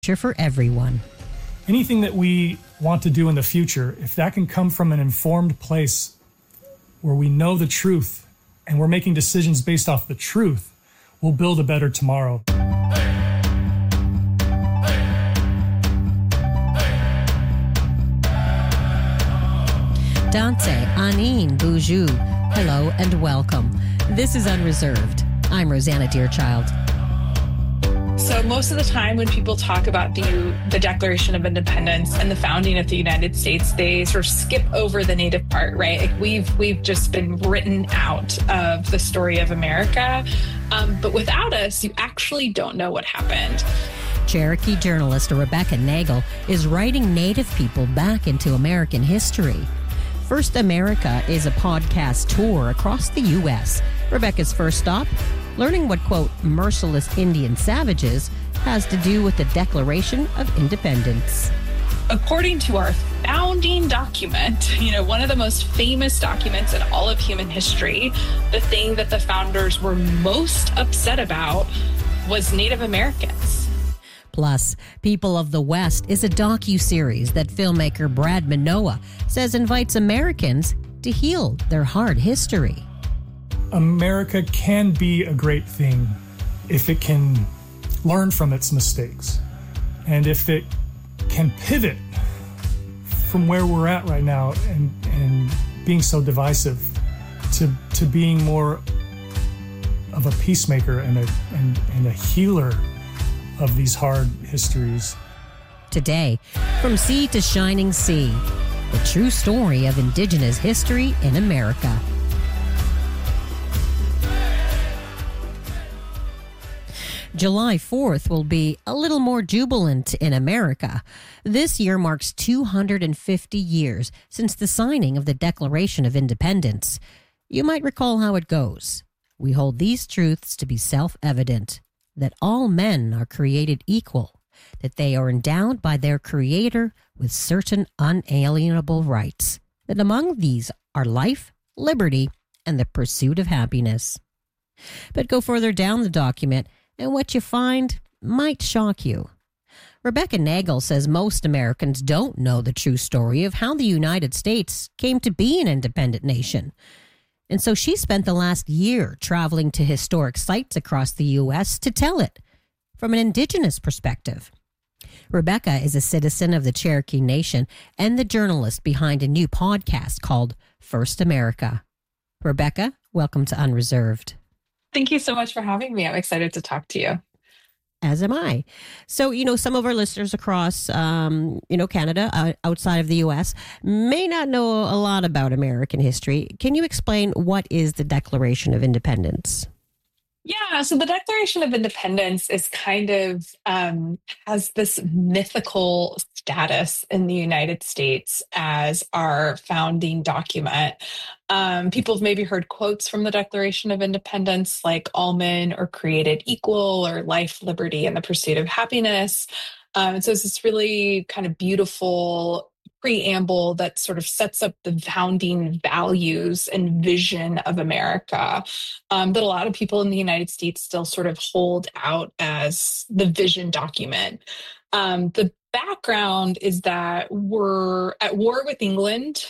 For everyone. Anything that we want to do in the future, if that can come from an informed place where we know the truth and we're making decisions based off the truth, we'll build a better tomorrow. Dante, Anine, Boujou, hello and welcome. This is Unreserved. I'm Rosanna Deerchild. So most of the time when people talk about the Declaration of Independence and the founding of the United States, they sort of skip over the Native part, right? Like we've just been written out of the story of America. But without us, you actually don't know what happened. Cherokee journalist Rebecca Nagle is writing Native people back into American history. First America is a podcast tour across the U.S. Rebecca's first stop, learning what, quote, merciless Indian savages has to do with the Declaration of Independence. According to our founding document, one of the most famous documents in all of human history, the thing that the founders were most upset about was Native Americans. Plus, People of the West is a docu-series that filmmaker Brad Manoa says invites Americans to heal their hard history. America can be a great thing if it can learn from its mistakes and if it can pivot from where we're at right now and being so divisive to being more of a peacemaker and a healer of these hard histories. Today, From Sea to Shining Sea, the true story of Indigenous history in America. July 4th will be a little more jubilant in America. This year marks 250 years since the signing of the Declaration of Independence. You might recall how it goes. We hold these truths to be self-evident, that all men are created equal, that they are endowed by their Creator with certain unalienable rights, that among these are life, liberty, and the pursuit of happiness. But go further down the document, and what you find might shock you. Rebecca Nagle says most Americans don't know the true story of how the United States came to be an independent nation. And so she spent the last year traveling to historic sites across the U.S. to tell it from an Indigenous perspective. Rebecca is a citizen of the Cherokee Nation and the journalist behind a new podcast called First America. Rebecca, welcome to Unreserved. Thank you so much for having me. I'm excited to talk to you. As am I. So, some of our listeners across, Canada, outside of the U.S., may not know a lot about American history. Can you explain what is the Declaration of Independence? Yeah, so the Declaration of Independence is kind of has this mythical status in the United States as our founding document. People have maybe heard quotes from the Declaration of Independence like all men are created equal or life, liberty, and the pursuit of happiness. And so it's this really kind of beautiful preamble that sort of sets up the founding values and vision of America that a lot of people in the United States still sort of hold out as the vision document. The background is that we're at war with England.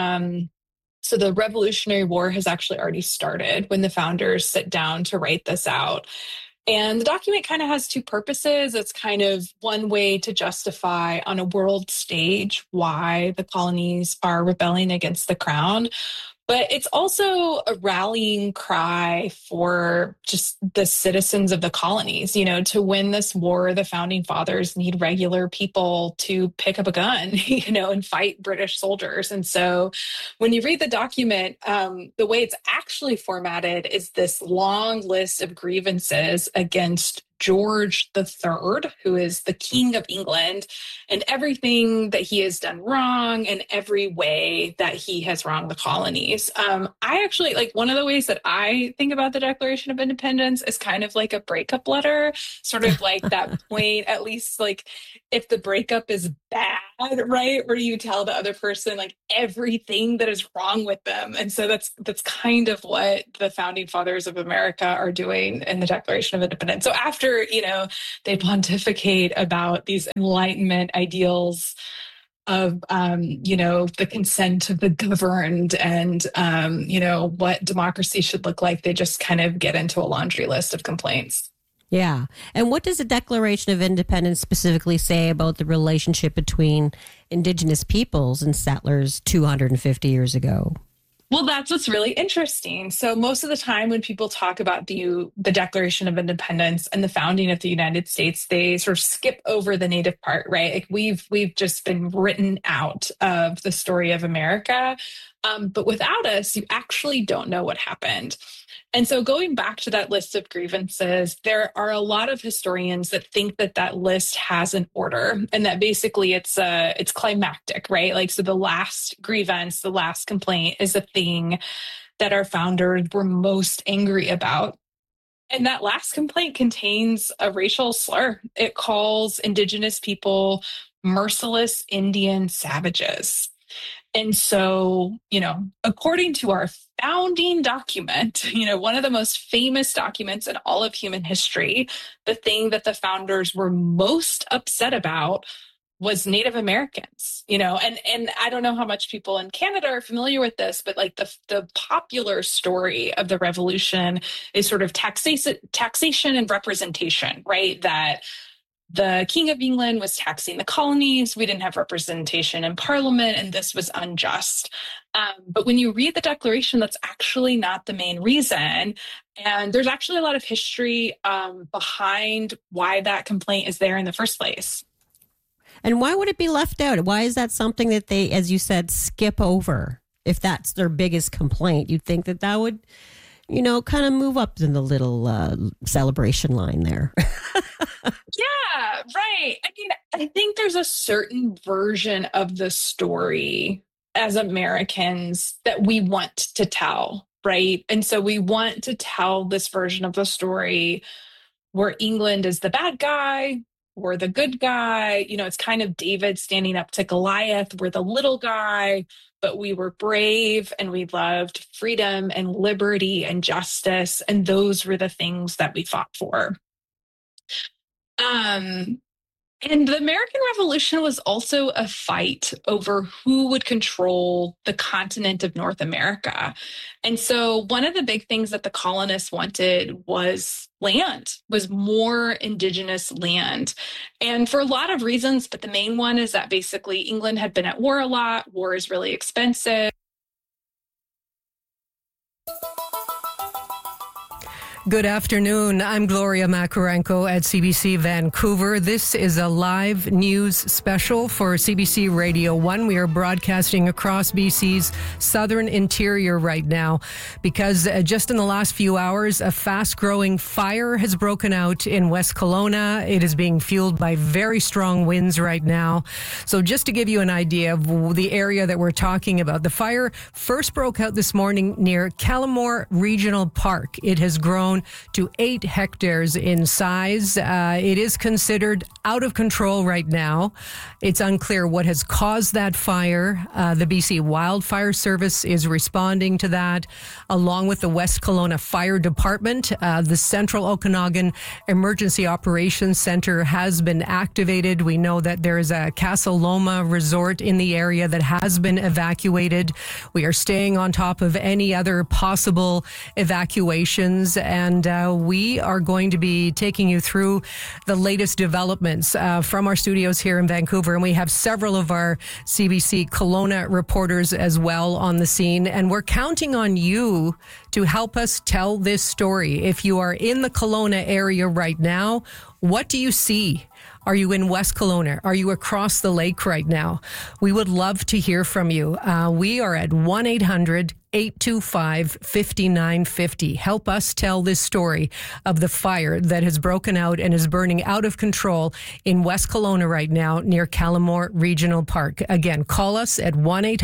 So the Revolutionary War has actually already started when the founders sit down to write this out. And the document kind of has two purposes. It's kind of one way to justify on a world stage why the colonies are rebelling against the crown. But it's also a rallying cry for just the citizens of the colonies. To win this war, the founding fathers need regular people to pick up a gun, and fight British soldiers. And so when you read the document, the way it's actually formatted is this long list of grievances against George III, who is the King of England, and everything that he has done wrong and every way that he has wronged the colonies. I actually, one of the ways that I think about the Declaration of Independence is kind of like a breakup letter, sort of like that point, at least if the breakup is bad, right? Where you tell the other person like everything that is wrong with them. And so that's kind of what the founding fathers of America are doing in the Declaration of Independence. So after, they pontificate about these Enlightenment ideals of, the consent of the governed and, what democracy should look like, they just kind of get into a laundry list of complaints. Yeah. And what does the Declaration of Independence specifically say about the relationship between indigenous peoples and settlers 250 years ago? Well, that's what's really interesting. So most of the time when people talk about the Declaration of Independence and the founding of the United States, they sort of skip over the Native part, right? Like we've just been written out of the story of America. But without us, you actually don't know what happened. And so going back to that list of grievances, there are a lot of historians that think that list has an order and that basically it's climactic, right? Like, so the last grievance, the last complaint is the thing that our founders were most angry about. And that last complaint contains a racial slur. It calls Indigenous people merciless Indian savages. And so, according to our founding document, one of the most famous documents in all of human history, the thing that the founders were most upset about was Native Americans, and I don't know how much people in Canada are familiar with this, but like the popular story of the revolution is sort of taxation and representation, right? That the King of England was taxing the colonies. We didn't have representation in Parliament, and this was unjust. But when you read the Declaration, that's actually not the main reason. And there's actually a lot of history behind why that complaint is there in the first place. And why would it be left out? Why is that something that they, as you said, skip over? If that's their biggest complaint, you'd think that would, kind of move up in the little celebration line there. Yeah, right. I mean, I think there's a certain version of the story as Americans that we want to tell, right? And so we want to tell this version of the story where England is the bad guy, we're the good guy. It's kind of David standing up to Goliath. We're the little guy, but we were brave and we loved freedom and liberty and justice. And those were the things that we fought for. And the American Revolution was also a fight over who would control the continent of North America. And so one of the big things that the colonists wanted was land, was more indigenous land. And for a lot of reasons, but the main one is that basically England had been at war a lot. War is really expensive. Good afternoon. I'm Gloria Makarenko at CBC Vancouver. This is a live news special for CBC Radio 1. We are broadcasting across BC's southern interior right now because just in the last few hours, a fast-growing fire has broken out in West Kelowna. It is being fueled by very strong winds right now. So just to give you an idea of the area that we're talking about, the fire first broke out this morning near Callamore Regional Park. It has grown to 8 hectares in size. It is considered out of control right now. It's unclear what has caused that fire. The BC Wildfire Service is responding to that, along with the West Kelowna Fire Department. The Central Okanagan Emergency Operations Center has been activated. We know that there is a Casa Loma resort in the area that has been evacuated. We are staying on top of any other possible evacuations, and we are going to be taking you through the latest developments from our studios here in Vancouver. And we have several of our CBC Kelowna reporters as well on the scene. And we're counting on you to help us tell this story. If you are in the Kelowna area right now, what do you see? Are you in West Kelowna? Are you across the lake right now? We would love to hear from you. We are at 1-800 1-800-825-5950. Help us tell this story of the fire that has broken out and is burning out of control in West Kelowna right now near Callamore Regional Park. Again, call us at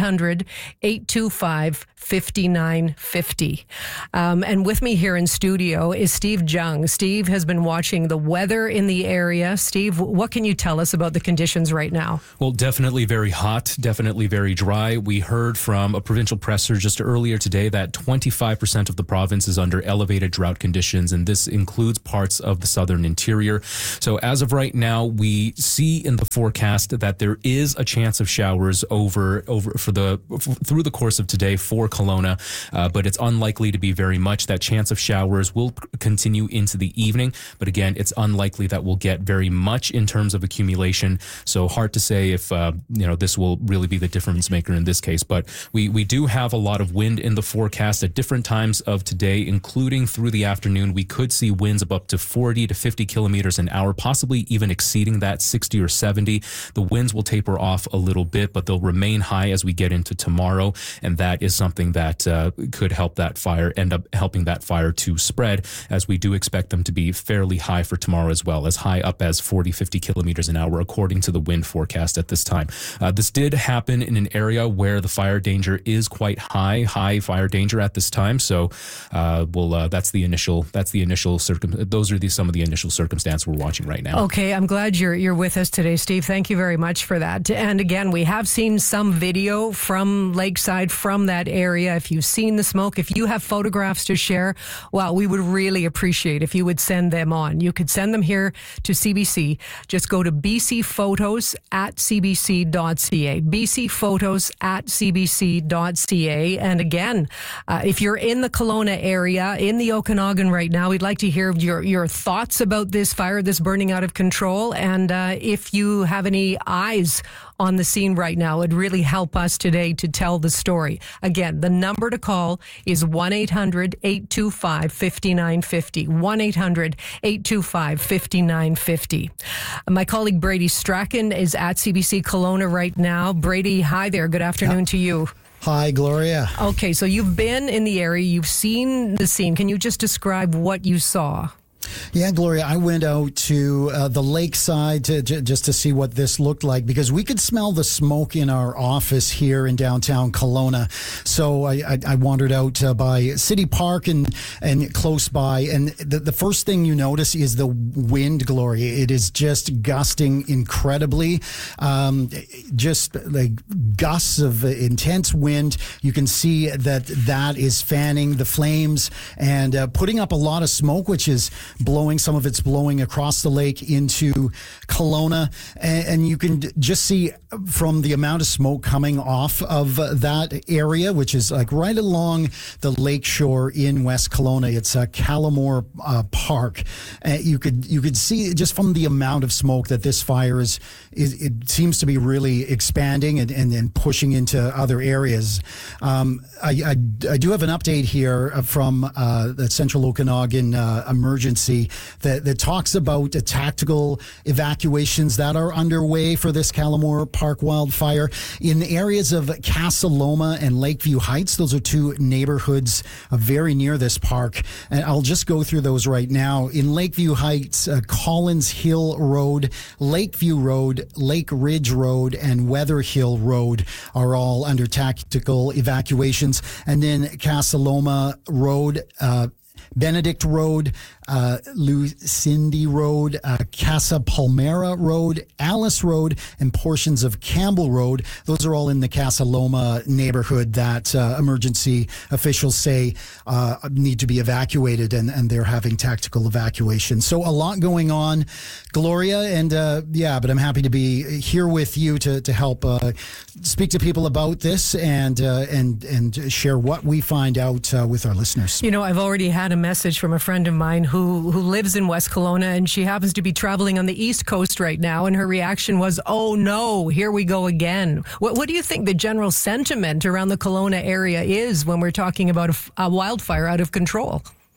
1-800-825-5950. And with me here in studio is Steve Jung. Steve has been watching the weather in the area. Steve, what can you tell us about the conditions right now? Well, definitely very hot, definitely very dry. We heard from a provincial presser just earlier today that 25% of the province is under elevated drought conditions, and this includes parts of the southern interior. So as of right now, we see in the forecast that there is a chance of showers through the course of today for Kelowna, but it's unlikely to be very much. That chance of showers will continue into the evening, but again, it's unlikely that we'll get very much in terms of accumulation. So hard to say if this will really be the difference maker in this case. But we do have a lot of wind in the forecast at different times of today, including through the afternoon. We could see winds of up to 40 to 50 kilometers an hour, possibly even exceeding that 60 or 70. The winds will taper off a little bit, but they'll remain high as we get into tomorrow, and that is something that could help that fire, end up helping that fire to spread, as we do expect them to be fairly high for tomorrow as well, as high up as 40, 50 kilometers an hour, according to the wind forecast at this time. This did happen in an area where the fire danger is quite high fire danger at this time. So those are some of the initial circumstances we're watching right now. Okay, I'm glad you're with us today, Steve. Thank you very much for that. And again, we have seen some video from Lakeside, from that area. If you've seen the smoke, if you have photographs to share, well, we would really appreciate if you would send them on. You could send them here to CBC. Just go to bcphotos@cbc.ca. bcphotos@cbc.ca. And again, if you're in the Kelowna area, in the Okanagan right now, we'd like to hear your thoughts about this fire that's burning out of control. And if you have any eyes on the scene right now, it'd really help us today to tell the story. Again, the number to call is 1-800-825-5950. 1-800-825-5950. My colleague Brady Strachan is at CBC Kelowna right now. Brady, hi there. Good afternoon to you. Hi, Gloria. Okay, so you've been in the area. You've seen the scene. Can you just describe what you saw? Yeah, Gloria, I went out to the lakeside just to see what this looked like, because we could smell the smoke in our office here in downtown Kelowna. So I wandered out by City Park and close by. And the first thing you notice is the wind, Gloria. It is just gusting incredibly. Just like gusts of intense wind. You can see that is fanning the flames and putting up a lot of smoke, which is some of it's blowing across the lake into Kelowna, and you can just see from the amount of smoke coming off of that area, which is like right along the lake shore in West Kelowna. It's Callamore Park. You could see just from the amount of smoke that this fire it seems to be really expanding and pushing into other areas. I do have an update here from the Central Okanagan Emergency that talks about tactical evacuations that are underway for this Callamore Park wildfire in the areas of Casa Loma and Lakeview Heights. Those are two neighborhoods very near this park, and I'll just go through those right now. In Lakeview Heights, Collins Hill Road, Lakeview Road, Lake Ridge Road, and Weather Hill Road are all under tactical evacuations. And then Casa Loma Road, Benedict Road, Lucindy Road, Casa Palmera Road, Alice Road, and portions of Campbell Road. Those are all in the Casa Loma neighborhood that emergency officials say need to be evacuated, and they're having tactical evacuation. So a lot going on, Gloria, and but I'm happy to be here with you to help speak to people about this and share what we find out with our listeners. You know, I've already had a message from a friend of mine who lives in West Kelowna, and she happens to be traveling on the East Coast right now, and her reaction was, oh no, here we go again. What do you think the general sentiment around the Kelowna area is when we're talking about a wildfire out of control?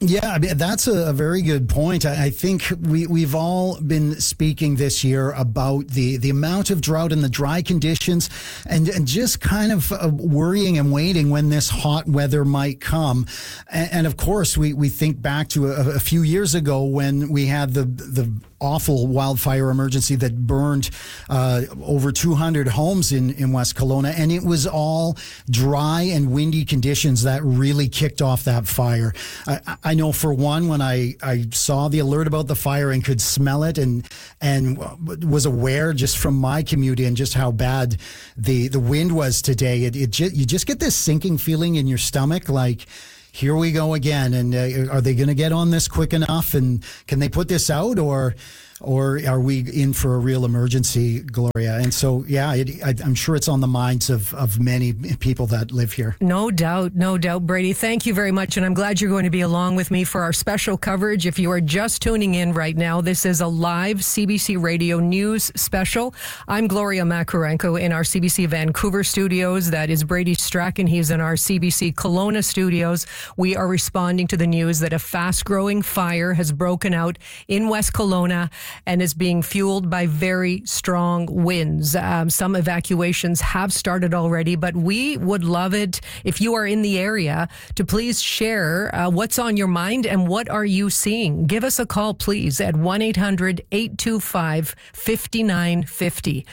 Yeah, I mean, that's a very good point. I think we've all been speaking this year about the amount of drought and the dry conditions and just kind of worrying and waiting when this hot weather might come. And of course, we think back to a few years ago when we had the awful wildfire emergency that burned over 200 homes in West Kelowna, and it was all dry and windy conditions that really kicked off that fire. I know for one, when I saw the alert about the fire and could smell it and was aware just from my commute in just how bad the wind was today, you just get this sinking feeling in your stomach, like, here we go again. And are they going to get on this quick enough? And can they put this out, or are we in for a real emergency, Gloria? And so, yeah, I'm sure it's on the minds of many people that live here. No doubt, Brady. Thank you very much. And I'm glad you're going to be along with me for our special coverage. If you are just tuning in right now, this is a live CBC Radio News special. I'm Gloria Macarenko in our CBC Vancouver studios. That is Brady Strachan. He's in our CBC Kelowna studios. We are responding to the news that a fast-growing fire has broken out in West Kelowna and is being fueled by very strong winds. Some evacuations have started already, but we would love it if you are in the area to please share what's on your mind and what are you seeing. Give us a call, please, at 1-800-825-5950.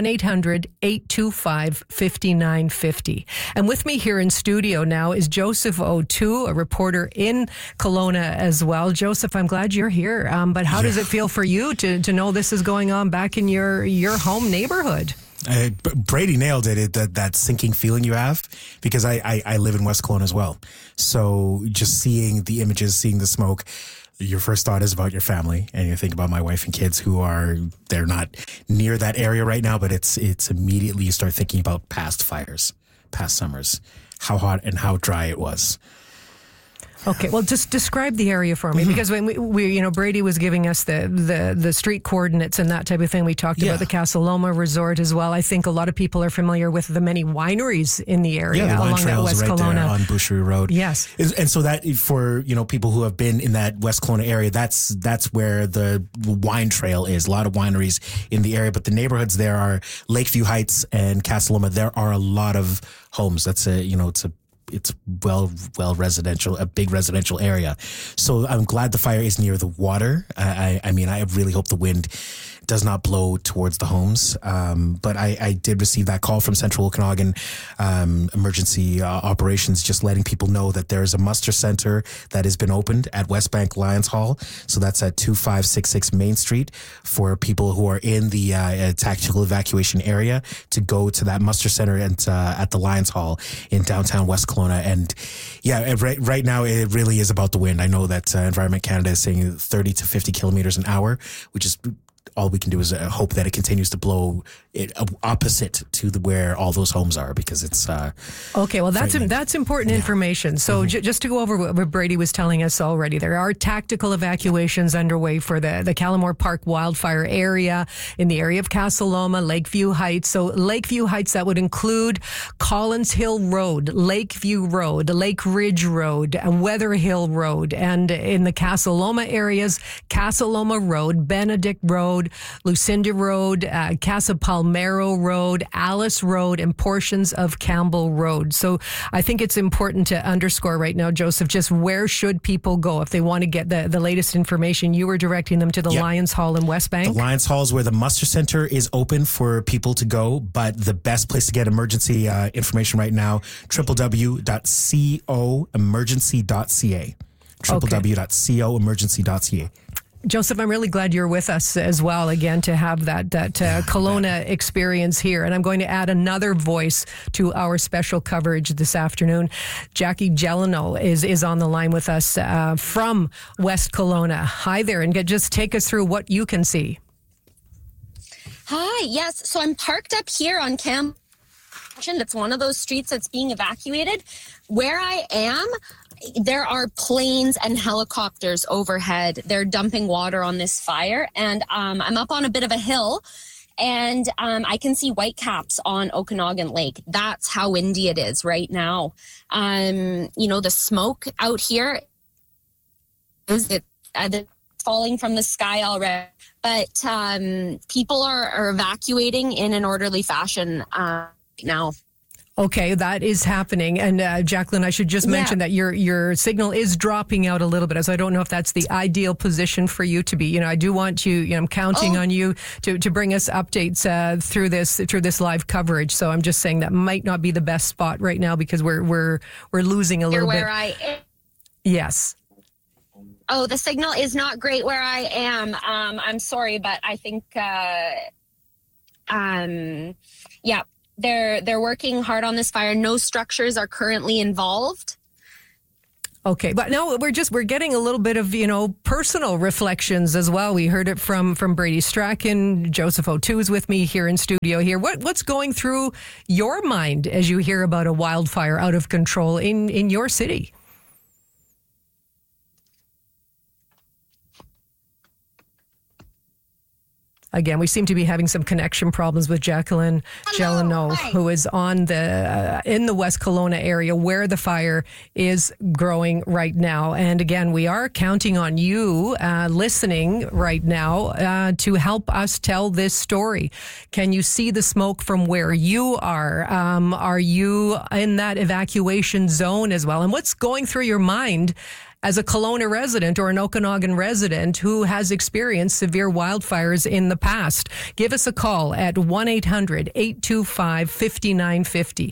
1-800-825-5950. And with me here in studio now is Joseph O'Toole, a reporter in Kelowna as well. Joseph, I'm glad you're here, but how does it feel for you to know this is going on back in your home neighborhood? Brady nailed it, that sinking feeling you have, because I live in West Kelowna as well. So just seeing the images, seeing the smoke, your first thought is about your family, and you think about my wife and kids they're not near that area right now, but it's immediately you start thinking about past fires, past summers, how hot and how dry it was. Okay, well, just describe the area for me, because when we Brady was giving us the street coordinates and that type of thing. We talked about the Casa Loma Resort as well. I think a lot of people are familiar with the many wineries in the area along that West Kelowna there on Boucherie Road. Yes, and so that for people who have been in that West Kelowna area, that's where the wine trail is. A lot of wineries in the area, but the neighborhoods there are Lakeview Heights and Casa Loma. There are a lot of homes. It's well residential, a big residential area. So I'm glad the fire is near the water. I really hope the wind does not blow towards the homes. But I did receive that call from Central Okanagan Emergency Operations, just letting people know that there's a muster center that has been opened at West Bank Lions Hall. So that's at 2566 Main Street for people who are in the tactical evacuation area to go to that muster center and at the Lions Hall in downtown West Kelowna. And yeah, right now it really is about the wind. I know that Environment Canada is saying 30 to 50 kilometers an hour, which is all we can do is hope that it continues to blow it opposite to where all those homes are, because it's okay. Well, that's important information. So just to go over what Brady was telling us already, there are tactical evacuations underway for the Callamore Park wildfire area, in the area of Casa Loma, Lakeview Heights. So Lakeview Heights, that would include Collins Hill Road, Lakeview Road, Lake Ridge Road, Weather Hill Road, and in the Casa Loma areas, Casa Loma Road, Benedict Road, Lucinda Road, Casa Palmero Road, Alice Road, and portions of Campbell Road. So I think it's important to underscore right now, Joseph, just where should people go if they want to get the latest information? You were directing them to the Lions Hall in West Bank. The Lions Hall is where the muster center is open for people to go, but the best place to get emergency information right now, www.coemergency.ca. www.coemergency.ca. Joseph, I'm really glad you're with us as well again to have that Kelowna experience here. And I'm going to add another voice to our special coverage this afternoon. Jackie Gelano is on the line with us from West Kelowna. Hi there, and just take us through what you can see. Hi, yes. So I'm parked up here on Campbell. It's one of those streets that's being evacuated. Where I am, there are planes and helicopters overhead. They're dumping water on this fire. And I'm up on a bit of a hill, and I can see whitecaps on Okanagan Lake. That's how windy it is right now. The smoke out here it's falling from the sky already. But people are evacuating in an orderly fashion now. Okay, that is happening. And Jacqueline, I should just mention that your signal is dropping out a little bit, so I don't know if that's the ideal position for you to be. I do want you, I'm counting on you to bring us updates through this live coverage. So I'm just saying that might not be the best spot right now because we're losing a little bit. Where I am. Yes. Oh, the signal is not great where I am. I'm sorry, but I think They're working hard on this fire. No structures are currently involved. Okay, but no, we're getting a little bit of, personal reflections as well. We heard it from Brady Strachan. Joseph O'Toole is with me here in studio here. What's going through your mind as you hear about a wildfire out of control in your city? Again, we seem to be having some connection problems with Jacqueline Gelano, who is on in the West Kelowna area where the fire is growing right now. And again, we are counting on you listening right now to help us tell this story. Can you see the smoke from where you are? Are you in that evacuation zone as well? And what's going through your mind as a Kelowna resident or an Okanagan resident who has experienced severe wildfires in the past? Give us a call at 1-800-825-5950.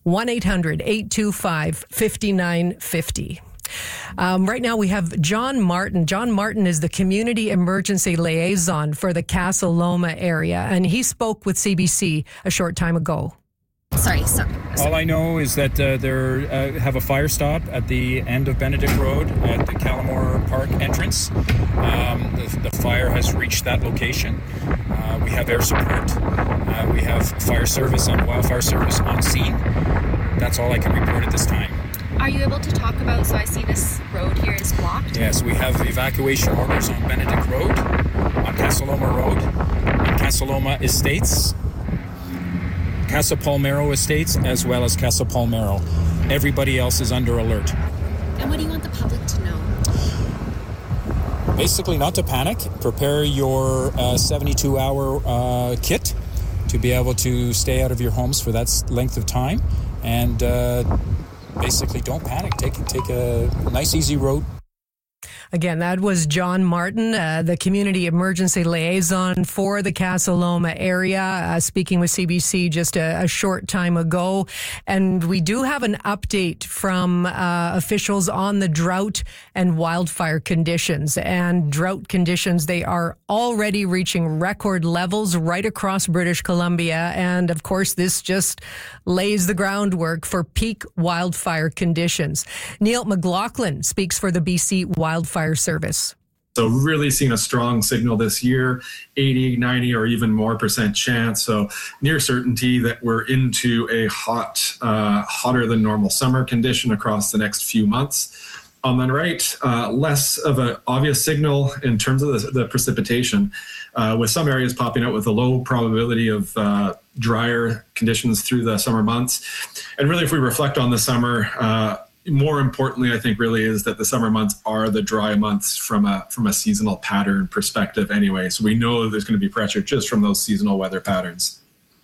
1-800-825-5950. Right now we have John Martin. John Martin is the Community Emergency Liaison for the Casa Loma area, and he spoke with CBC a short time ago. Sorry. All I know is that they have a fire stop at the end of Benedict Road at the Calamore Park entrance. The fire has reached that location. We have air support. We have wildfire service on scene. That's all I can report at this time. Are you able to talk about, so I see this road here is blocked? Yes, we have evacuation orders on Benedict Road, on Casa Loma Road, on Casa Loma Estates, Casa Palmero Estates, as well as Casa Palmero. Everybody else is under alert. And what do you want the public to know? Basically, not to panic. Prepare your 72-hour kit to be able to stay out of your homes for that length of time. And basically, don't panic. Take a nice, easy road. Again, that was John Martin, the Community Emergency Liaison for the Casa Loma area, speaking with CBC just a short time ago. And we do have an update from officials on the drought and wildfire conditions. And drought conditions, they are already reaching record levels right across British Columbia. And of course, this just lays the groundwork for peak wildfire conditions. Neil McLaughlin speaks for the BC Wildfire Service. So really seeing a strong signal this year, 80, 90, or even more % chance. So near certainty that we're into a hotter than normal summer condition across the next few months. On the right, less of an obvious signal in terms of the precipitation, with some areas popping out with a low probability of drier conditions through the summer months. And really, if we reflect on the summer, more importantly, I think really is that the summer months are the dry months from a seasonal pattern perspective anyway. So we know there's going to be pressure just from those seasonal weather patterns.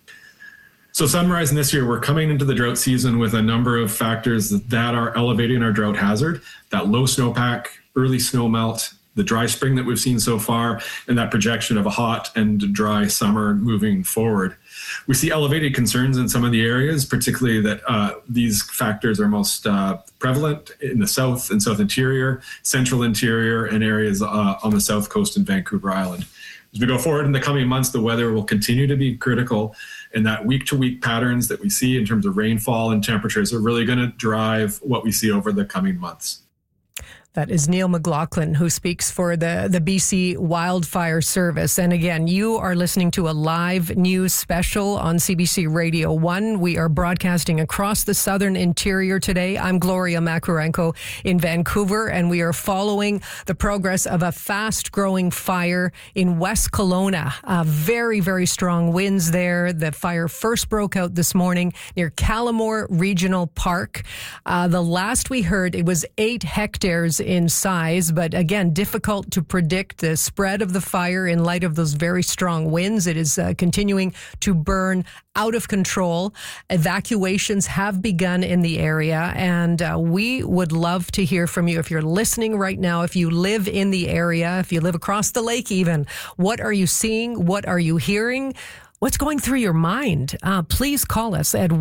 So summarizing this year, we're coming into the drought season with a number of factors that are elevating our drought hazard. That low snowpack, early snow melt, the dry spring that we've seen so far, and that projection of a hot and dry summer moving forward. We see elevated concerns in some of the areas, particularly that these factors are most prevalent in the south and south interior, central interior, and areas on the south coast and Vancouver Island. As we go forward in the coming months, the weather will continue to be critical, and that week-to-week patterns that we see in terms of rainfall and temperatures are really going to drive what we see over the coming months. That is Neil McLaughlin, who speaks for the BC Wildfire Service. And again, you are listening to a live news special on CBC Radio 1. We are broadcasting across the southern interior today. I'm Gloria Makurenko in Vancouver, and we are following the progress of a fast-growing fire in West Kelowna. Very, very strong winds there. The fire first broke out this morning near Calamore Regional Park. The last we heard, it was 8 hectares in size, but again, difficult to predict the spread of the fire in light of those very strong winds. It is continuing to burn out of control. Evacuations have begun in the area, and we would love to hear from you. If you're listening right now, if you live in the area, if you live across the lake even, what are you seeing? What are you hearing? What's going through your mind? Please call us at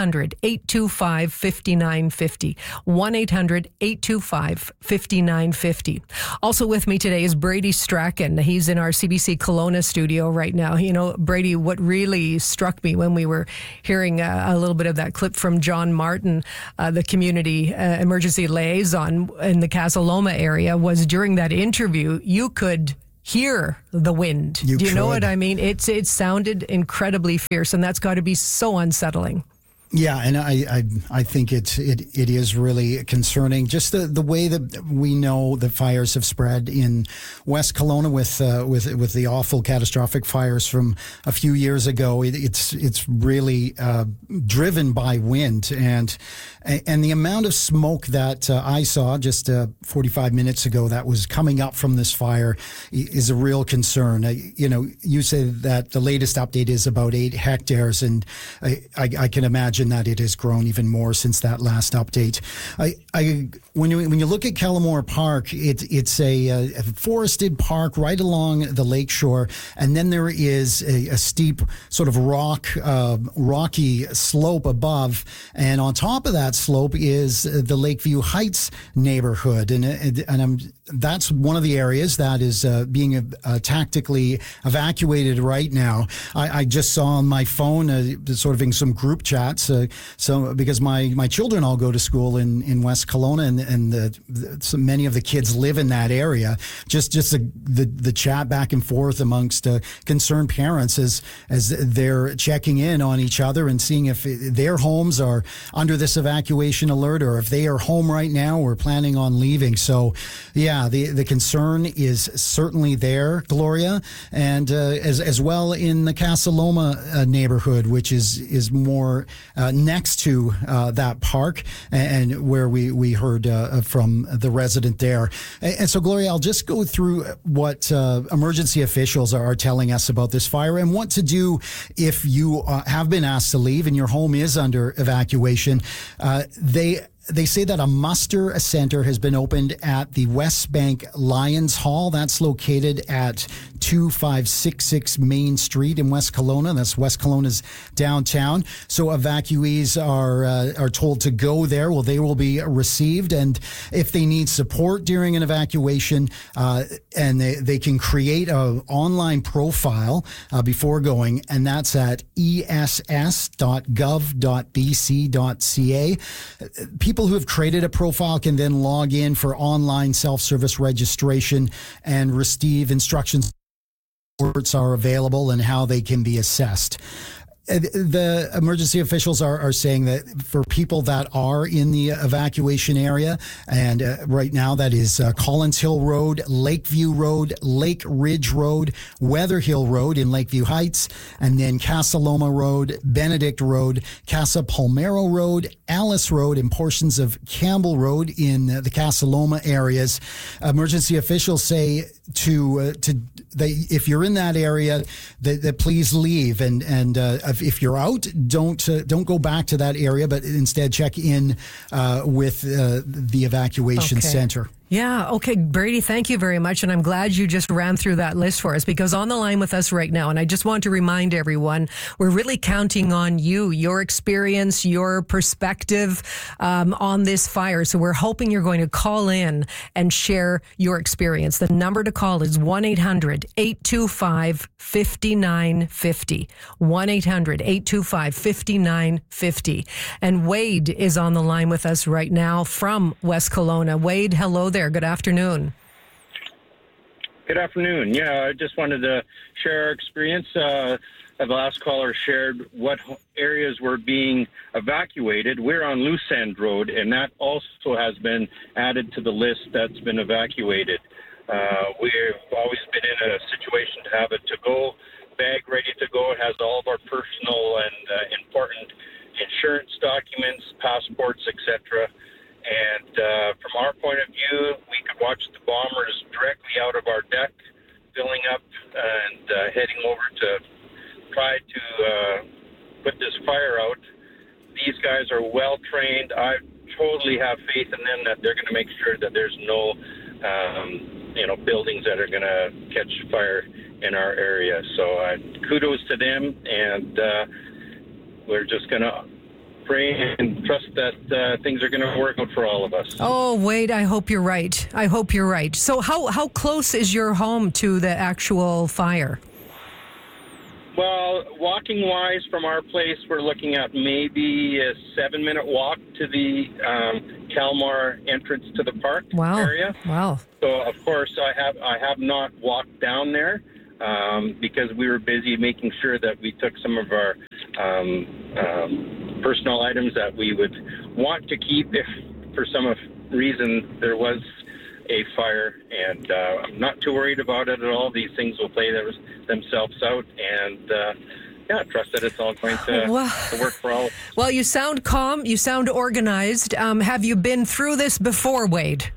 1-800-825-5950. 1-800-825-5950. Also with me today is Brady Strachan. He's in our CBC Kelowna studio right now. You know, Brady, what really struck me when we were hearing a little bit of that clip from John Martin, the community emergency liaison in the Casa Loma area, was during that interview, you could hear the wind. Do you know what I mean? It sounded incredibly fierce, and that's got to be so unsettling. Yeah, and I think it is really concerning. Just the way that we know the fires have spread in West Kelowna with the awful catastrophic fires from a few years ago. It's really driven by wind, and the amount of smoke that I saw just 45 minutes ago that was coming up from this fire is a real concern. You said that the latest update is about 8 hectares, and I can imagine that it has grown even more since that last update. When you look at Kellamore Park, it's a forested park right along the lakeshore, and then there is a steep sort of rocky slope above, and on top of that slope is the Lakeview Heights neighborhood, and that's one of the areas that is being tactically evacuated right now. I just saw on my phone sort of in some group chats. So because my children all go to school in West Kelowna, and so many of the kids live in that area. Just the chat back and forth amongst concerned parents as they're checking in on each other and seeing if their homes are under this evacuation alert, or if they are home right now or planning on leaving. So, yeah, the concern is certainly there, Gloria, and as well in the Casa Loma neighborhood, which is more next to that park, and where we heard from the resident there. And so, Gloria, I'll just go through what emergency officials are telling us about this fire and what to do if you have been asked to leave and your home is under evacuation. They say that a muster center has been opened at the West Bank Lions Hall. That's located at 2566 Main Street in West Kelowna. That's West Kelowna's downtown. So evacuees are told to go there. Well, they will be received, and if they need support during an evacuation, and they can create an online profile before going, and that's at ess.gov.bc.ca. People who have created a profile can then log in for online self-service registration and receive instructions. Reports are available and how they can be assessed. The emergency officials are saying that for people that are in the evacuation area, and right now that is Collins Hill Road, Lakeview Road, Lake Ridge Road, Weather Hill Road in Lakeview Heights, and then Casa Loma Road, Benedict Road, Casa Palmero Road, Alice Road, and portions of Campbell Road in the Casa Loma areas. Emergency officials say if you're in that area, that please leave, and if you're out, don't go back to that area, but instead check in with the evacuation center. Yeah. Okay. Brady, thank you very much. And I'm glad you just ran through that list for us, because on the line with us right now, and I just want to remind everyone, we're really counting on you, your experience, your perspective on this fire. So we're hoping you're going to call in and share your experience. The number to call is 1-800-825-5950. 1-800-825-5950. And Wade is on the line with us right now from West Kelowna. Wade, hello there. Good afternoon. Good afternoon. Yeah, I just wanted to share our experience. The last caller shared what areas were being evacuated. We're on Loose End Road, and that also has been added to the list that's been evacuated. We've always been in a situation to have a to-go bag ready to go. It has all of our personal and important insurance documents, passports, etc. And from our point of view, we could watch the bombers directly out of our deck, filling up and heading over to try to put this fire out. These guys are well trained. I totally have faith in them that they're going to make sure that there's no, buildings that are going to catch fire in our area. So kudos to them, and we're just going to pray and trust that things are going to work out for all of us. Oh, Wade, I hope you're right. I hope you're right. So how close is your home to the actual fire? Well, walking-wise from our place, we're looking at maybe a 7-minute walk to the Kalmar entrance to the park area. Wow. So, of course, I have not walked down there because we were busy making sure that we took some of our personal items that we would want to keep if, for some reason, there was a fire, and I'm not too worried about it at all. These things will play themselves out, and trust that it's all going to work for all of us. Well, you sound calm. You sound organized. Have you been through this before, Wade?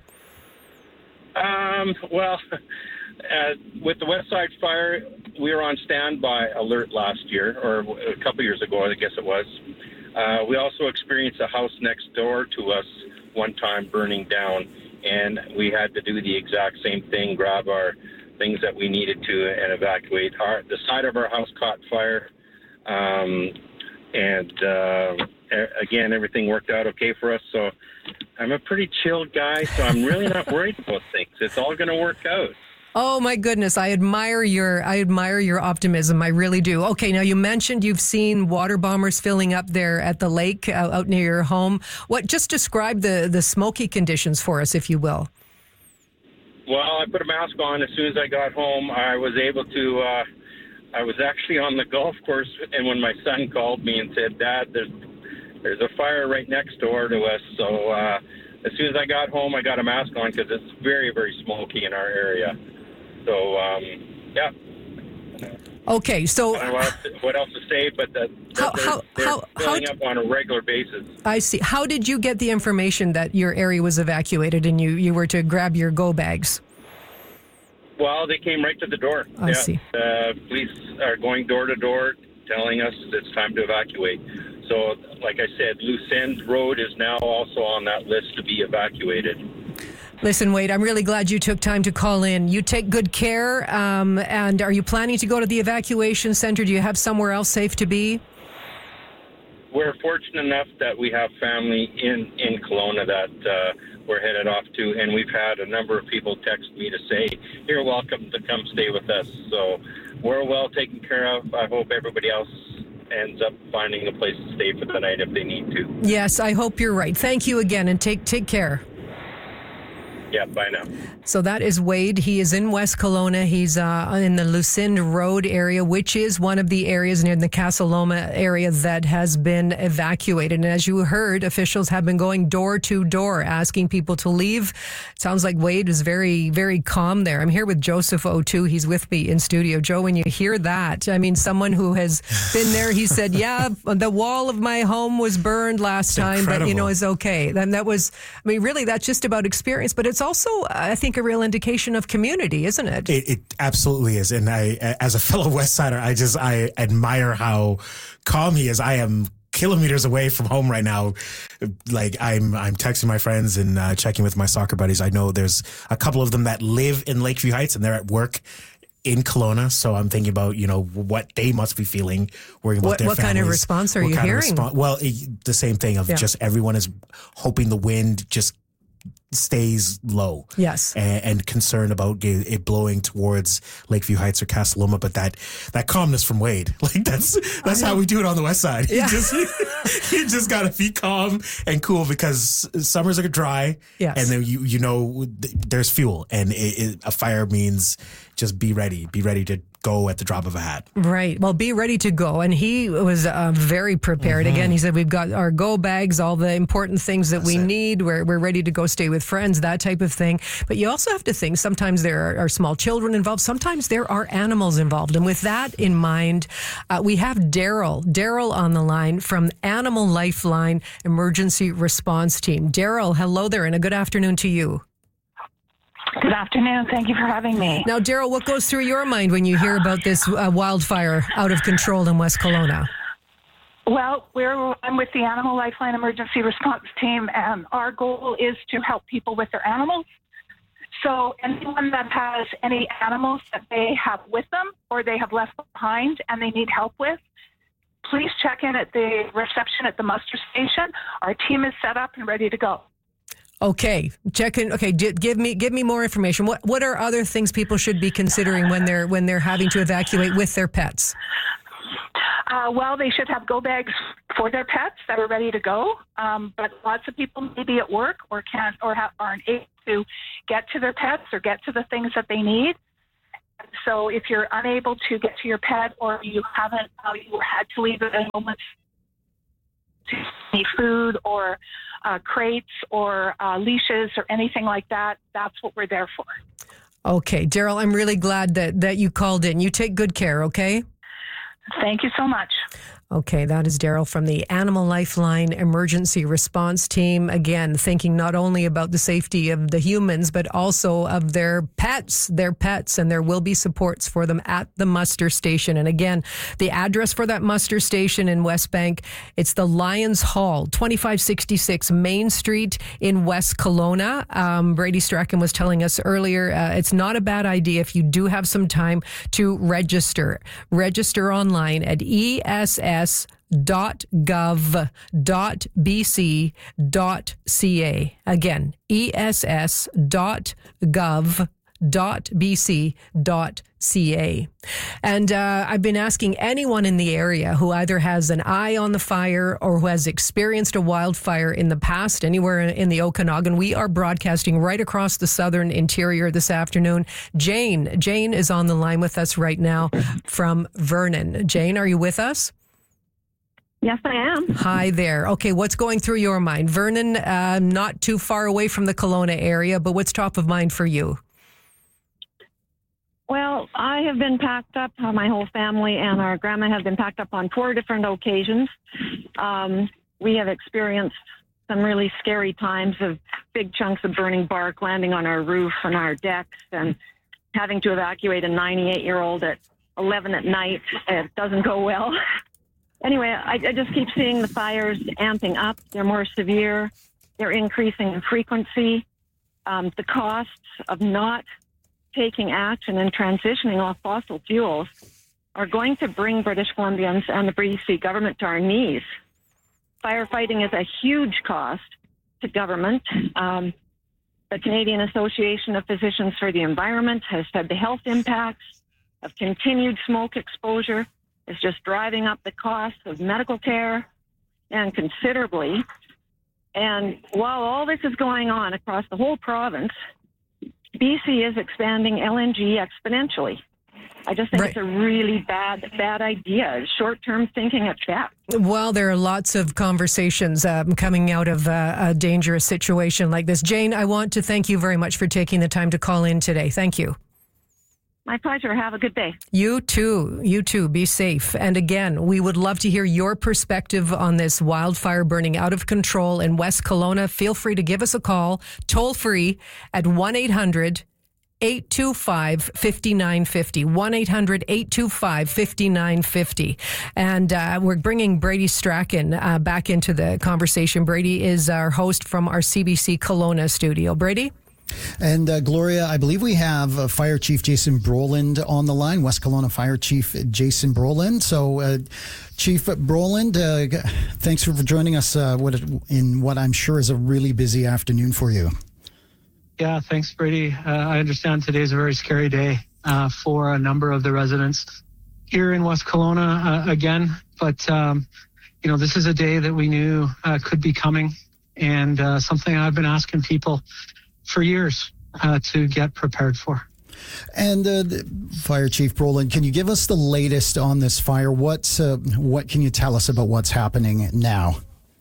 With the West Side Fire, we were on standby alert last year, or a couple years ago, I guess it was. We also experienced a house next door to us one time burning down, and we had to do the exact same thing, grab our things that we needed to and evacuate. The side of our house caught fire, again, everything worked out okay for us. So I'm a pretty chilled guy, so I'm really not worried about things. It's all going to work out. Oh my goodness, I admire your optimism. I really do. Okay, now you mentioned you've seen water bombers filling up there at the lake out near your home. Just describe the smoky conditions for us, if you will. Well, I put a mask on as soon as I got home. I was able to. I was actually on the golf course, and when my son called me and said, "Dad, there's a fire right next door to us," so as soon as I got home, I got a mask on because it's very, very smoky in our area. So, Okay, so I don't know what else to say, but they're filling up on a regular basis. I see. How did you get the information that your area was evacuated and you were to grab your go bags? Well, they came right to the door. I see. Police are going door to door telling us it's time to evacuate. So, like I said, Lucend Road is now also on that list to be evacuated. Listen, Wade, I'm really glad you took time to call in. You take good care. And are you planning to go to the evacuation center? Do you have somewhere else safe to be? We're fortunate enough that we have family in Kelowna that we're headed off to, and we've had a number of people text me to say, "You're welcome to come stay with us." So we're well taken care of. I hope everybody else ends up finding a place to stay for the night if they need to. Yes, I hope you're right. Thank you again, and take care. Yeah, bye now. So that is Wade. He is in West Kelowna. He's in the Lucend Road area, which is one of the areas near the Casa Loma area that has been evacuated. And as you heard, officials have been going door to door asking people to leave. Sounds like Wade is very, very calm there. I'm here with Joseph O'Toole. He's with me in studio. Joe, when you hear that, I mean, someone who has been there, he said, yeah, the wall of my home was burned last time, but, is okay. And that was, really, that's just about experience, but it's also, I think, a real indication of community, isn't it? It absolutely is. And I, as a fellow West Sider, I admire how calm he is. I am kilometers away from home right now. Like I'm texting my friends and checking with my soccer buddies. I know there's a couple of them that live in Lakeview Heights and they're at work in Kelowna. So I'm thinking about, what they must be feeling, worrying about their families. What kind of response are you hearing? Well, the same thing of just everyone is hoping the wind just stays low. Yes. And concerned about it blowing towards Lakeview Heights or Casa Loma, but that calmness from Wade, like that's how we do it on the West Side. Yeah. You just gotta be calm and cool because summers are dry. Yes. And then there's fuel, and a fire means just be ready to go at the drop of a hat. Right. Well, be ready to go. And he was very prepared. Again, he said, we've got our go bags, all the important things that we need. We're ready to go stay with friends, that type of thing. But you also have to think sometimes there are small children involved. Sometimes there are animals involved. And with that in mind, we have Daryl on the line from Animal Lifeline Emergency Response Team. Daryl, hello there, and a good afternoon to you. Good afternoon. Thank you for having me. Now, Daryl, what goes through your mind when you hear about this wildfire out of control in West Kelowna? Well, I'm with the Animal Lifeline Emergency Response Team, and our goal is to help people with their animals. So anyone that has any animals that they have with them or they have left behind and they need help with, please check in at the reception at the muster station. Our team is set up and ready to go. Okay, check in. Okay, give me more information. What are other things people should be considering when they're having to evacuate with their pets? Well, they should have go bags for their pets that are ready to go. But lots of people may be at work or can't or aren't able to get to their pets or get to the things that they need. So if you're unable to get to your pet or you haven't, you had to leave it at a moment to need food or crates or leashes or anything like that, that's what we're there for. Okay, Daryl, I'm really glad that you called in. You take good care, okay? Thank you so much. Okay, that is Daryl from the Animal Lifeline Emergency Response Team. Again, thinking not only about the safety of the humans, but also of their pets, and there will be supports for them at the muster station. And again, the address for that muster station in West Bank, it's the Lions Hall, 2566 Main Street in West Kelowna. Brady Strachan was telling us earlier, it's not a bad idea if you do have some time to register. Register online at ess.gov.bc.ca. Again, ess.gov.bc.ca. And I've been asking anyone in the area who either has an eye on the fire or who has experienced a wildfire in the past, anywhere in the Okanagan. We are broadcasting right across the southern interior this afternoon. Jane is on the line with us right now from Vernon. Jane, are you with us? Yes, I am. Hi there. Okay, what's going through your mind? Vernon, not too far away from the Kelowna area, but what's top of mind for you? Well, I have been packed up. My whole family and our grandma have been packed up on 4 different occasions. We have experienced some really scary times of big chunks of burning bark landing on our roof and our decks and having to evacuate a 98-year-old at 11 at night. It doesn't go well. Anyway, I just keep seeing the fires amping up. They're more severe. They're increasing in frequency. The costs of not taking action and transitioning off fossil fuels are going to bring British Columbians and the BC government to our knees. Firefighting is a huge cost to government. The Canadian Association of Physicians for the Environment has said the health impacts of continued smoke exposure is just driving up the cost of medical care and considerably. And while all this is going on across the whole province, BC is expanding LNG exponentially. I just think it's a really bad idea. Short-term thinking at best. Well, there are lots of conversations coming out of a dangerous situation like this. Jane, I want to thank you very much for taking the time to call in today. Thank you. My pleasure. Have a good day. You too. You too. Be safe. And again, we would love to hear your perspective on this wildfire burning out of control in West Kelowna. Feel free to give us a call, toll free at 1-800-825-5950. 1-800-825-5950. And we're bringing Brady Strachan back into the conversation. Brady is our host from our CBC Kelowna studio. Brady? And Gloria, I believe we have Fire Chief Jason Broland on the line, West Kelowna Fire Chief Jason Broland. So, Chief Broland, thanks for joining us in what I'm sure is a really busy afternoon for you. Yeah, thanks, Brady. I understand today's a very scary day for a number of the residents here in West Kelowna again. But, this is a day that we knew could be coming, and something I've been asking people for years to get prepared for. And Fire Chief Brolin, can you give us the latest on this fire? What can you tell us about what's happening now?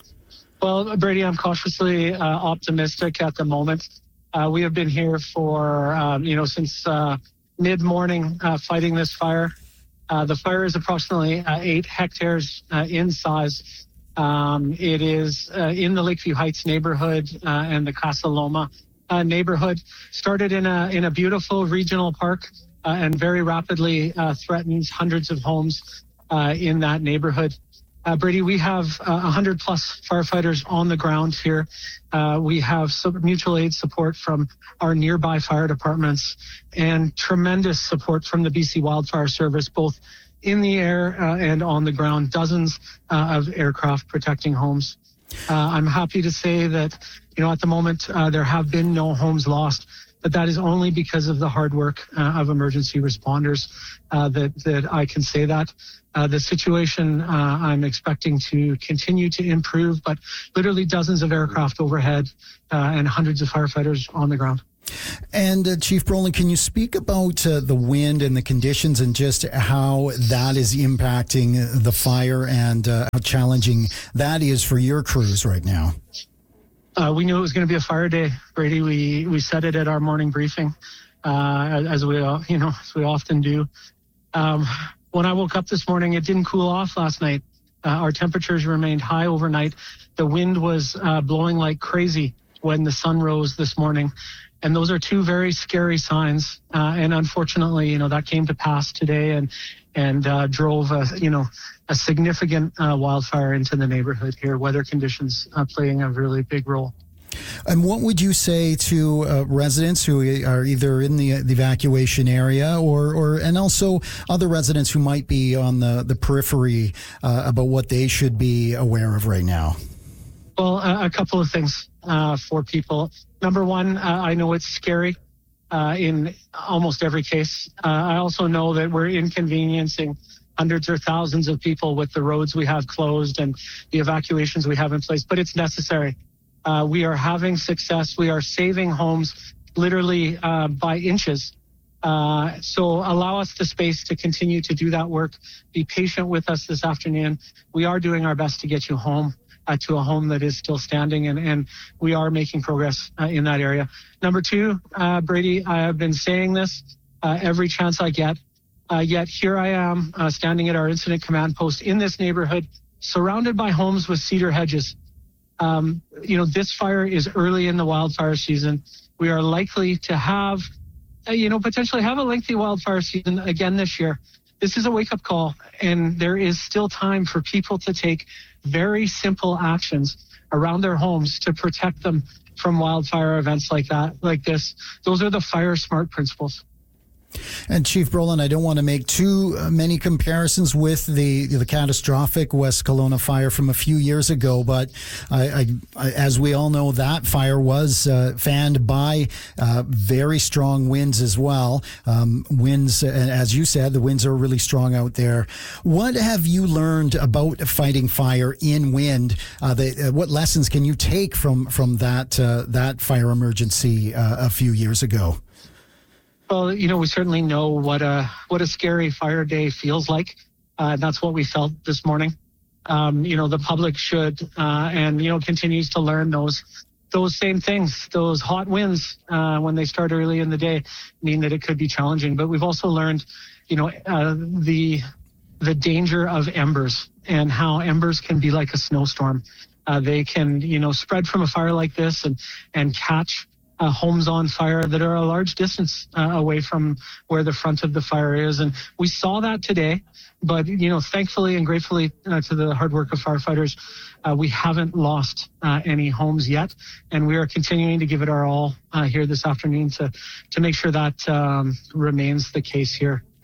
Well, Brady, I'm cautiously optimistic at the moment. We have been here for, since mid-morning fighting this fire. The fire is approximately 8 hectares in size. It is in the Lakeview Heights neighborhood and the Casa Loma neighborhood. Started in a beautiful regional park and very rapidly threatens hundreds of homes in that neighborhood. Brady, we have 100 plus firefighters on the ground here. We have some mutual aid support from our nearby fire departments and tremendous support from the BC Wildfire Service, both in the air and on the ground, dozens of aircraft protecting homes. I'm happy to say that, at the moment, there have been no homes lost, but that is only because of the hard work of emergency responders that I can say that. The situation I'm expecting to continue to improve, but literally dozens of aircraft overhead and hundreds of firefighters on the ground. And Chief Brolin, can you speak about the wind and the conditions and just how that is impacting the fire and how challenging that is for your crews right now? We knew it was going to be a fire day, Brady. We said it at our morning briefing, as we often do. When I woke up this morning, it didn't cool off last night. Our temperatures remained high overnight. The wind was blowing like crazy when the sun rose this morning. And those are two very scary signs. And unfortunately, that came to pass today and drove a significant wildfire into the neighborhood here. Weather conditions playing a really big role. And what would you say to residents who are either in the evacuation area and also other residents who might be on the periphery about what they should be aware of right now? Well, a couple of things for people. Number one, I know it's scary in almost every case. I also know that we're inconveniencing hundreds or thousands of people with the roads we have closed and the evacuations we have in place, but it's necessary. We are having success. We are saving homes literally by inches. So allow us the space to continue to do that work. Be patient with us this afternoon. We are doing our best to get you home. To a home that is still standing, and we are making progress in that area. Number two, Brady, I have been saying this every chance I get, yet here I am standing at our incident command post in this neighborhood, surrounded by homes with cedar hedges. This fire is early in the wildfire season. We are likely to have, potentially have a lengthy wildfire season again this year. This is a wake-up call, and there is still time for people to take very simple actions around their homes to protect them from wildfire events like this. Those are the Fire Smart principles. And Chief Brolin, I don't want to make too many comparisons with the catastrophic West Kelowna fire from a few years ago, but I, as we all know, that fire was fanned by very strong winds as well. Winds, as you said, the winds are really strong out there. What have you learned about fighting fire in wind? What lessons can you take from that fire emergency a few years ago? Well, we certainly know what a scary fire day feels like. That's what we felt this morning. The public should and continues to learn those same things. Those hot winds when they start early in the day mean that it could be challenging. But we've also learned, the danger of embers and how embers can be like a snowstorm. They can spread from a fire like this and catch homes on fire that are a large distance away from where the front of the fire is. And we saw that today, but, thankfully and gratefully to the hard work of firefighters, we haven't lost any homes yet. And we are continuing to give it our all here this afternoon to make sure that remains the case here.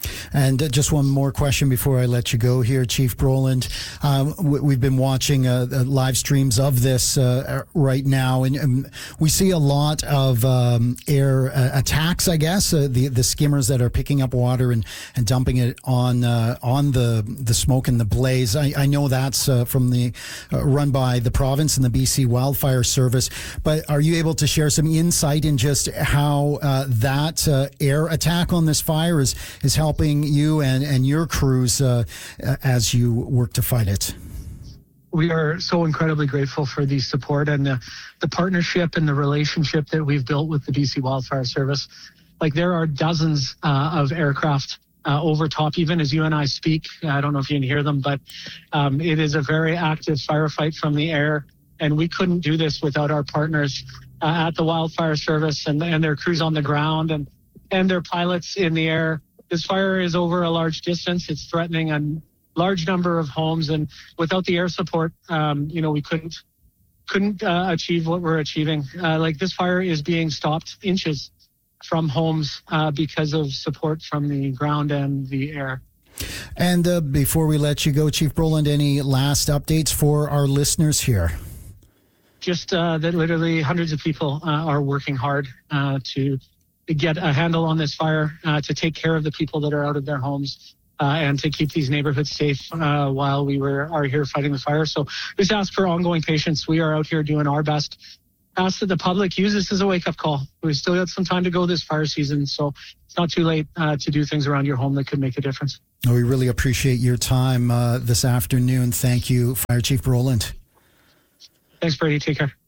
And just one more question before I let you go here, Chief Broland. We've been watching live streams of this right now, and we see a lot of air attacks, I guess, the skimmers that are picking up water and dumping it on the smoke and the blaze. I know that's from the run by the province and the BC Wildfire Service, but are you able to share some insight in just how that air attack on this fire is helping you and your crews as you work to fight it? We are so incredibly grateful for the support and the partnership and the relationship that we've built with the BC Wildfire Service. Like, there are dozens of aircraft over top, even as you and I speak. I don't know if you can hear them, but it is a very active firefight from the air, and we couldn't do this without our partners at the Wildfire Service and their crews on the ground and their pilots in the air. This fire is over a large distance. It's threatening a large number of homes, and without the air support, we couldn't achieve what we're achieving. Like, this fire is being stopped inches from homes because of support from the ground and the air. And before we let you go, Chief Broland, any last updates for our listeners here? Just that literally hundreds of people are working hard to get a handle on this fire, to take care of the people that are out of their homes, and to keep these neighborhoods safe while we are here fighting the fire. So just ask for ongoing patience. We are out here doing our best. Ask that the public use this as a wake-up call. We've still got some time to go this fire season, so it's not too late to do things around your home that could make a difference. We really appreciate your time this afternoon. Thank you, Fire Chief Broland. Thanks, Brady. Take care.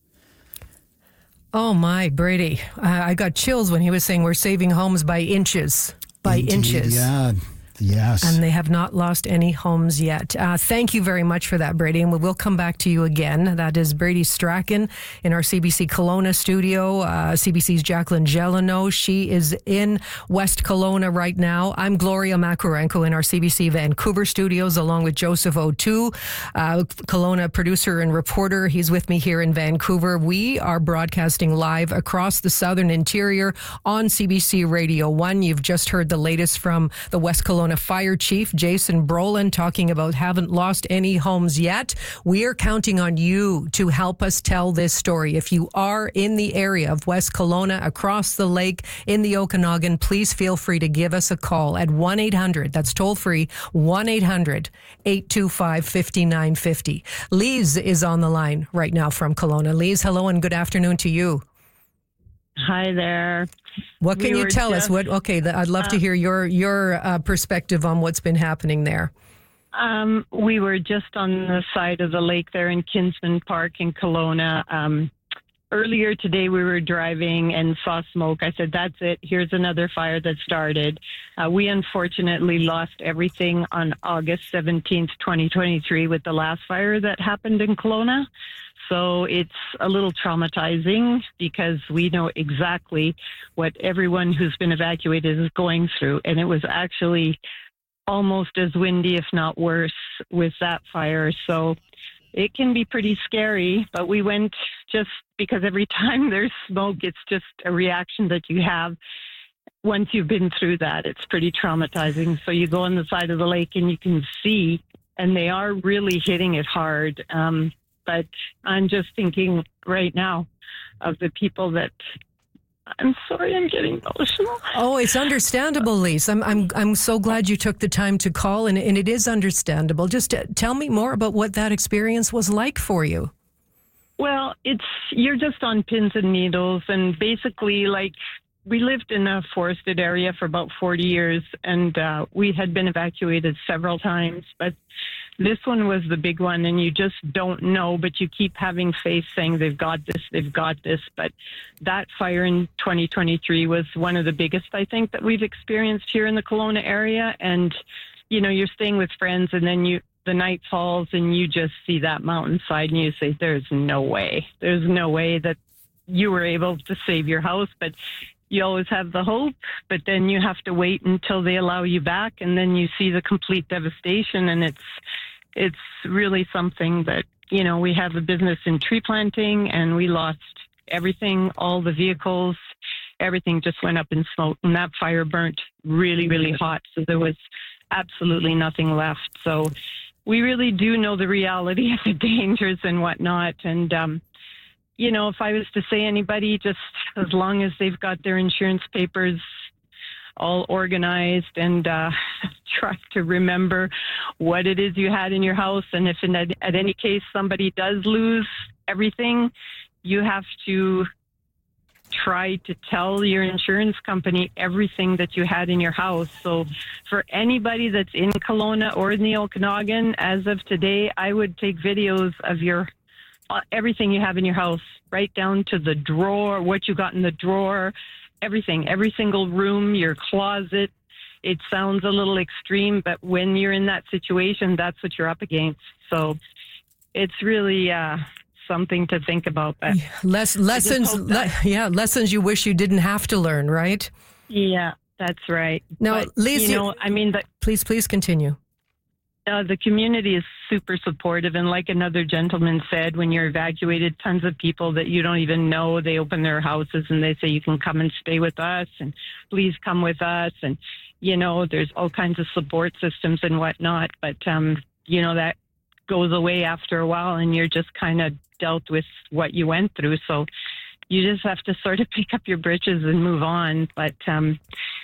Oh, my, Brady. I got chills when he was saying we're saving homes by inches. Indeed, inches. Yeah. Yes. And they have not lost any homes yet. Thank you very much for that, Brady. And we will come back to you again. That is Brady Strachan in our CBC Kelowna studio. CBC's Jacqueline Gelano. She is in West Kelowna right now. I'm Gloria Makarenko in our CBC Vancouver studios, along with Joseph O'Toole, Kelowna producer and reporter. He's with me here in Vancouver. We are broadcasting live across the southern interior on CBC Radio 1. You've just heard the latest from the West Kelowna Fire Chief, Jason Broland, talking about haven't lost any homes yet. We are counting on you to help us tell this story. If you are in the area of West Kelowna, across the lake, in the Okanagan, please feel free to give us a call at 1-800, that's toll free, 1-800-825-5950. Lise is on the line right now from Kelowna. Lise, hello and good afternoon to you. Hi there. What can you tell us? I'd love to hear your perspective on what's been happening there. We were just on the side of the lake there in Kinsman Park in Kelowna. Earlier today, we were driving and saw smoke. I said, that's it. Here's another fire that started. We unfortunately lost everything on August 17th, 2023 with the last fire that happened in Kelowna. So it's a little traumatizing because we know exactly what everyone who's been evacuated is going through. And it was actually almost as windy, if not worse, with that fire. So it can be pretty scary, but we went just because every time there's smoke, it's just a reaction that you have. Once you've been through that, it's pretty traumatizing. So you go on the side of the lake and you can see, and they are really hitting it hard. But I'm just thinking right now of the people that, I'm sorry, I'm getting emotional. Oh, it's understandable, Lise. I'm so glad you took the time to call, and it is understandable. Just tell me more about what that experience was like for you. Well, you're just on pins and needles, and basically, like, we lived in a forested area for about 40 years, and we had been evacuated several times, but this one was the big one, and you just don't know, but you keep having faith saying they've got this. But that fire in 2023 was one of the biggest, I think, that we've experienced here in the Kelowna area. And, you're staying with friends, and then the night falls, and you just see that mountainside, and you say, there's no way that you were able to save your house. But you always have the hope, but then you have to wait until they allow you back, and then you see the complete devastation. And it's really something that, we have a business in tree planting, and we lost everything, all the vehicles, everything just went up in smoke, and that fire burnt really, really hot. So there was absolutely nothing left. So we really do know the reality of the dangers and whatnot. And, if I was to say anybody, just as long as they've got their insurance papers all organized and try to remember what it is you had in your house. And if at any case somebody does lose everything, you have to try to tell your insurance company everything that you had in your house. So for anybody that's in Kelowna or in the Okanagan, as of today, I would take videos of everything you have in your house, right down to the drawer, what you got in the drawer, everything, every single room, your closet. It sounds a little extreme, but when you're in that situation, that's what you're up against. So it's really something to think about. But lessons you wish you didn't have to learn, right? Yeah, that's right. Now, but, Lisa, please continue. The community is super supportive, and like another gentleman said, when you're evacuated, tons of people that you don't even know, they open their houses and they say, you can come and stay with us, and please come with us. And, there's all kinds of support systems and whatnot, but, that goes away after a while, and you're just kind of dealt with what you went through. So you just have to sort of pick up your britches and move on. But, I'm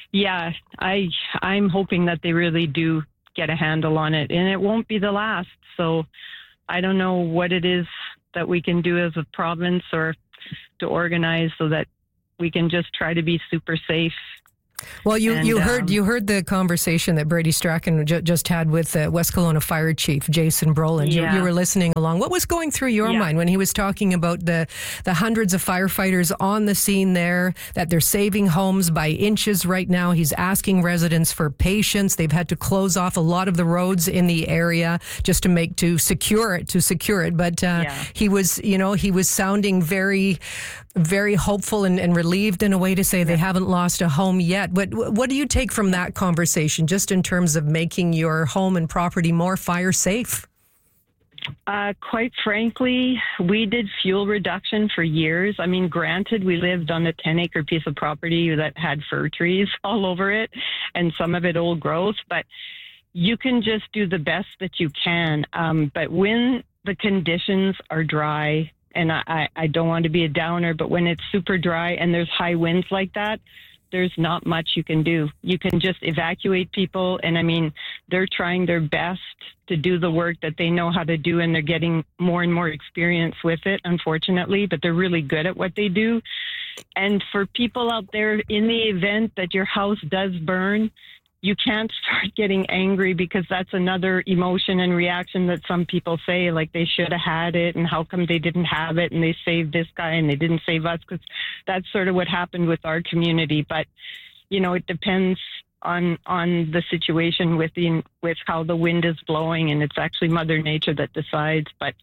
hoping that they really do get a handle on it, and it won't be the last. So I don't know what it is that we can do as a province or to organize so that we can just try to be super safe. Well, you heard the conversation that Brady Strachan just had with West Kelowna Fire Chief Jason Brolin. Yeah. You were listening along. What was going through your mind when he was talking about the hundreds of firefighters on the scene there, that they're saving homes by inches right now? He's asking residents for patience. They've had to close off a lot of the roads in the area just to secure it. But he was sounding very, very hopeful and relieved in a way to say they haven't lost a home yet. But what do you take from that conversation, just in terms of making your home and property more fire safe? Quite frankly, we did fuel reduction for years. I mean, granted, we lived on a 10-acre piece of property that had fir trees all over it and some of it old growth, but you can just do the best that you can. But when the conditions are dry, and I don't want to be a downer, but when it's super dry and there's high winds like that, there's not much you can do. You can just evacuate people. And I mean, they're trying their best to do the work that they know how to do, and they're getting more and more experience with it, unfortunately, but they're really good at what they do. And for people out there, in the event that your house does burn, you can't start getting angry, because that's another emotion and reaction that some people say, like they should have had it and how come they didn't have it and they saved this guy and they didn't save us, because that's sort of what happened with our community. But, it depends on the situation with how the wind is blowing, and it's actually Mother Nature that decides. But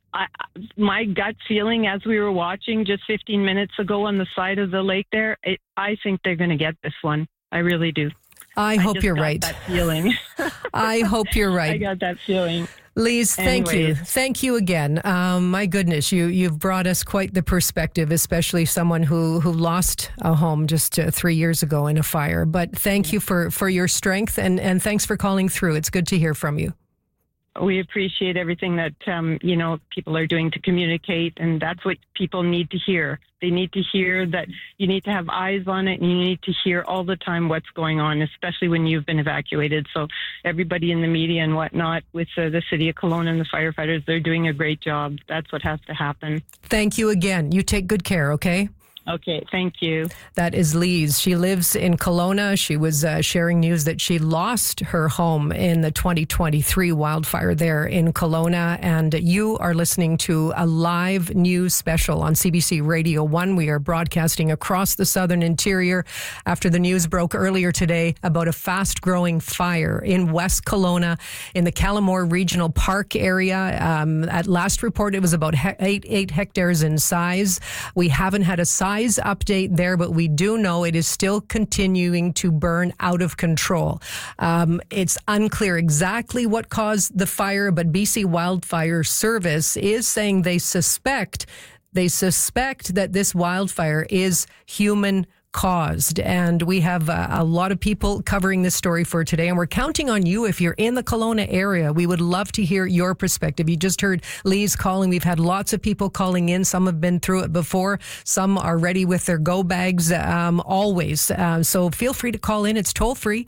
my gut feeling as we were watching just 15 minutes ago on the side of the lake there, I think they're going to get this one. I really do. I hope you're right. That feeling. I hope you're right. I got that feeling. Lise, thank you. Thank you again. My goodness, you've brought us quite the perspective, especially someone who lost a home just 3 years ago in a fire. But thank you for your strength, and thanks for calling through. It's good to hear from you. We appreciate everything that, people are doing to communicate, and that's what people need to hear. They need to hear that you need to have eyes on it, and you need to hear all the time what's going on, especially when you've been evacuated. So everybody in the media and whatnot with the City of Kelowna and the firefighters, they're doing a great job. That's what has to happen. Thank you again. You take good care, okay? Okay, thank you. That is Lise. She lives in Kelowna. She was sharing news that she lost her home in the 2023 wildfire there in Kelowna. And you are listening to a live news special on CBC Radio 1. We are broadcasting across the southern interior after the news broke earlier today about a fast-growing fire in West Kelowna in the Callamore Regional Park area. At last report, it was about 8 hectares in size. We haven't had a size update there, but we do know it is still continuing to burn out of control. It's unclear exactly what caused the fire, but BC Wildfire Service is saying they suspect that this wildfire is human caused. And we have a lot of people covering this story for today, and we're counting on you. If you're in the Kelowna area, we would love to hear your perspective. You just heard Lee's calling. We've had lots of people calling in. Some have been through it before. Some are ready with their go bags always. So feel free to call in. It's toll free,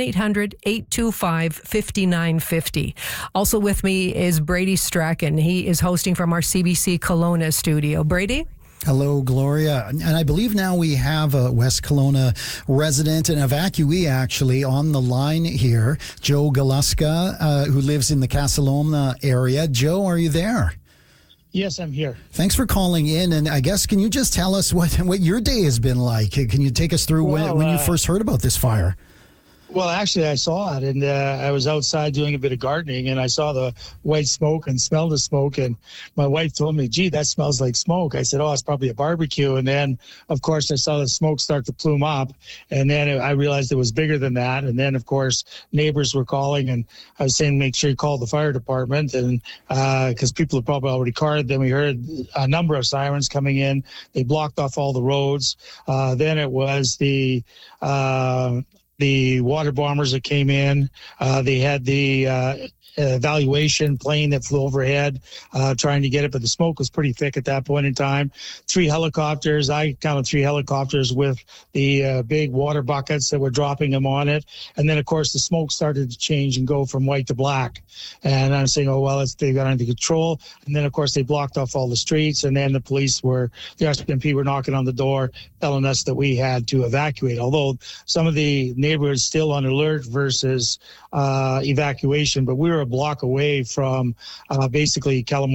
1-800-825-5950. Also with me is Brady Strachan. He is hosting from our CBC Kelowna studio. Brady? Hello, Gloria. And I believe now we have a West Kelowna resident, an evacuee actually, on the line here, Joe Galuska, who lives in the Casa Loma area. Joe, are you there? Yes, I'm here. Thanks for calling in. And I guess, can you just tell us what your day has been like? Can you take us through when you first heard about this fire? Well, actually, I saw it, and I was outside doing a bit of gardening, and I saw the white smoke and smelled the smoke, and my wife told me, gee, that smells like smoke. I said, oh, it's probably a barbecue. And then, of course, I saw the smoke start to plume up, and then I realized it was bigger than that. And then, of course, neighbors were calling, and I was saying, make sure you call the fire department, and because people had probably already called. Then we heard a number of sirens coming in. They blocked off all the roads. Then it was the water bombers that came in. They had the evaluation plane that flew overhead trying to get it, but the smoke was pretty thick at that point in time. 3 helicopters. I counted 3 helicopters with the big water buckets that were dropping them on it. And then, of course, the smoke started to change and go from white to black. And I'm saying, oh, well, they got under control. And then, of course, they blocked off all the streets. And then the RCMP were knocking on the door telling us that we had to evacuate, although some of the neighborhoods still on alert versus evacuation. But we were a block away from basically Calamore